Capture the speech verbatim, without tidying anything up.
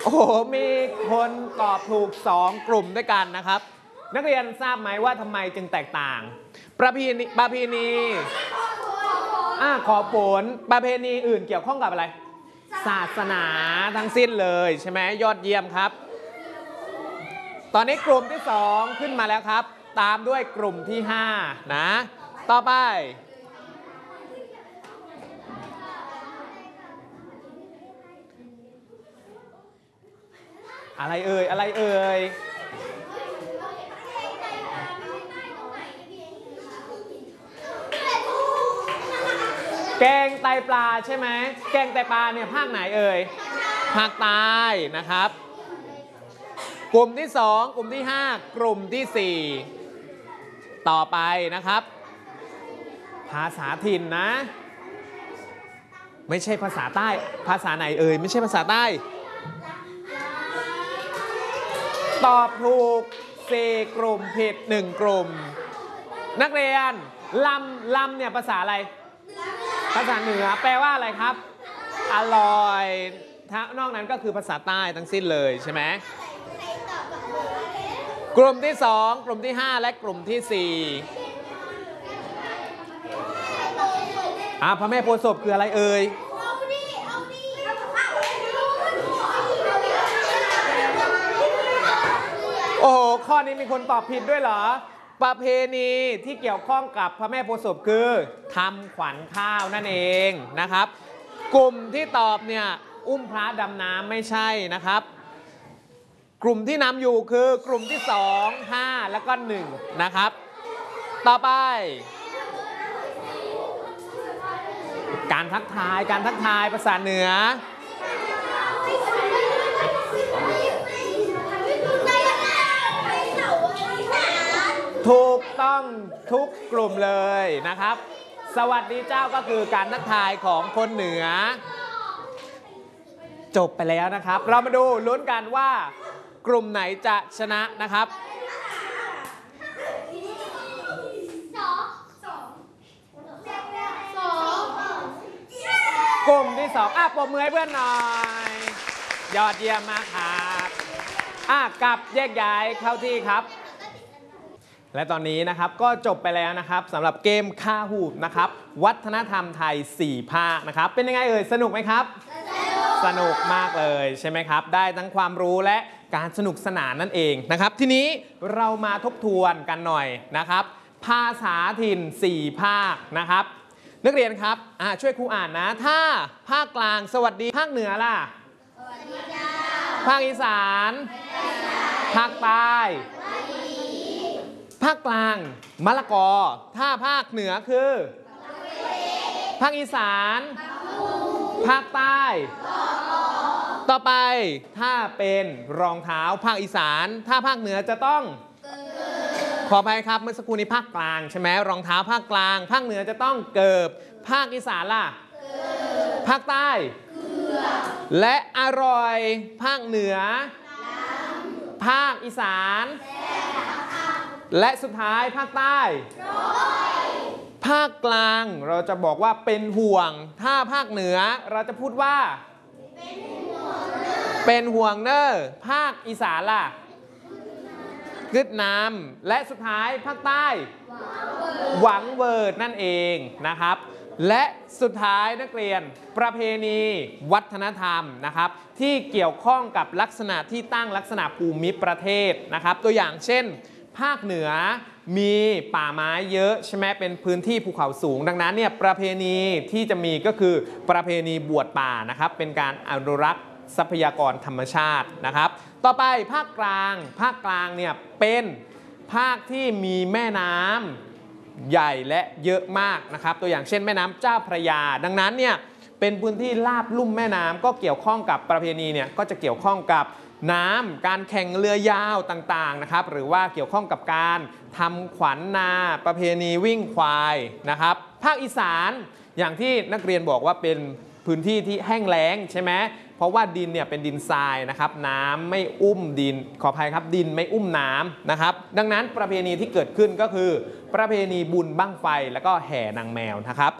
โอ้โหมีคนตอบถูกสองกลุ่มด้วยกันนะครับนักเรียนทราบไหมว่าทำไมจึงแตกต่างประเพณีประเพณีอ่าขอฝนประเพณีอื่นเกี่ยวข้องกับอะไรศาสนาทั้งสิ้นเลยใช่ไหมยอดเยี่ยมครับตอนนี้กลุ่มที่สองขึ้นมาแล้วครับตามด้วยกลุ่มที่ห้านะต่อไปอะไรเอ่ยอะไรเอ่ยแกงไตปลาใช่ไหมแกงไตปลาเนี่ยภาคไหนเอ่ยภาคใต้นะครับกลุ่มที่สองกลุ่มที่ห้ากลุ่มที่สี่ต่อไปนะครับภาษาถิ่นนะไม่ใช่ภาษาใต้ภาษาไหนเอ่ยไม่ใช่ภาษาใต้ตอบถูกสี่กลุ่มผิดหนึ่งกลุ่มนักเรียนลำลำเนี่ยภาษาอะไรภาษาเหนือแปลว่าอะไรครับอร่อยถ้านอกนั้นก็คือภาษาใต้ทั้งสิ้นเลยใช่ไหมกลุ่มที่สองกลุ่มที่ห้าและกลุ่มที่สี่อ่าพระแม่โพธิ์ศพคืออะไรเอ่ยโอ้โหข้อนี้มีคนตอบผิดด้วยเหรอประเพณีที่เกี่ยวข้องกับพระแม่โพธิ์ศพคือทำขวัญข้าวนั่นเองนะครับกลุ่มที่ตอบเนี่ยอุ้มพระดำน้ำไม่ใช่นะครับกลุ่มที่นำอยู่คือกลุ่มที่สอง ห้าแล้วก็หนึ่งนะครับต่อไปการทักทายการทักทายภาษาเหนือถูกต้องทุกกลุ่มเลยนะครับสวัสดีเจ้าก็คือการทักทายของคนเหนือจบไปแล้วนะครับเรามาดูลุ้นกันว่ากลุ่มไหนจะชนะนะครับกลุ่มที่สองอ่ะปรบมือให้เพื่อนหน่อยยอดเยี่ยมมากครับอ่ะกลับแยกย้ายเข้าที่ครับและตอนนี้นะครับก็จบไปแล้วนะครับสำหรับเกมคาฮูบนะครับวัฒนธรรมไทยสี่ภาคนะครับเป็นยังไงเอ่ยสนุกไหมครับสนุกมากเลยใช่ไหมครับได้ทั้งความรู้และการสนุกสนานนั่นเองนะครับทีนี้เรามาทบทวนกันหน่อยนะครับภาษาถิ่นสี่ภาคนะครับนักเรียนครับช่วยครูอ่านนะถ้าภาคกลางสวัสดีภาคเหนือล่ะสวัสดีจ้าภาคอีสานภาคใต้ภาคกลางมะละกอถ้าภาคเหนือคือภาคอีสานภาคใต้ต่อไปถ้าเป็นรองเท้าภาคอีสานถ้าภาคเหนือจะต้องขออภัยครับเมื่อสักครู่นี้ภาคกลางใช่ไหมรองเท้าภาคกลางภาคเหนือจะต้องเกิบภาคอีสานล่ะภาคใต้และอร่อยภาคเหนือภาคอีสานและสุดท้ายภาคใต้ภาคกลางเราจะบอกว่าเป็นห่วงถ้าภาคเหนือเราจะพูดว่าเป็นห่วงเนอร์ภาคอีสานล่ะกึดน้ำและสุดท้ายภาคใต้หวังเวิร์ดนั่นเองนะครับและสุดท้ายนักเรียนประเพณีวัฒนธรรมนะครับที่เกี่ยวข้องกับลักษณะที่ตั้งลักษณะภูมิประเทศนะครับตัวอย่างเช่นภาคเหนือมีป่าไม้เยอะใช่ไหมเป็นพื้นที่ภูเขาสูงดังนั้นเนี่ยประเพณีที่จะมีก็คือประเพณีบวชป่านะครับเป็นการอนุรักษ์ทรัพยากรธรรมชาตินะครับต่อไปภาคกลางภาคกลางเนี่ยเป็นภาคที่มีแม่น้ำใหญ่และเยอะมากนะครับตัวอย่างเช่นแม่น้ำเจ้าพระยาดังนั้นเนี่ยเป็นพื้นที่ลาบลุ่มแม่น้ำก็เกี่ยวข้องกับประเพณีเนี่ยก็จะเกี่ยวข้องกับน้ำการแข่งเรือยาวต่างๆนะครับหรือว่าเกี่ยวข้องกับการทำขวัญนาประเพณีวิ่งควายนะครับภาคอีสานอย่างที่นักเรียนบอกว่าเป็นพื้นที่ที่แห้งแล้งใช่ไหมเพราะว่าดินเนี่ยเป็นดินทรายนะครับน้ำไม่อุ้มดินขออภัยครับดินไม่อุ้มน้ำนะครับดังนั้นประเพณีที่เกิดขึ้นก็คือประเพณีบุญบั้งไฟแล้วก็แห่นางแมวนะครับ